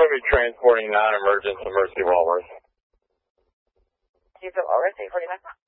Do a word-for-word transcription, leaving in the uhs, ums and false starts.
going to be transporting non-emergent to Mercy Walworth. Chief of Walworth, eight forty-nine.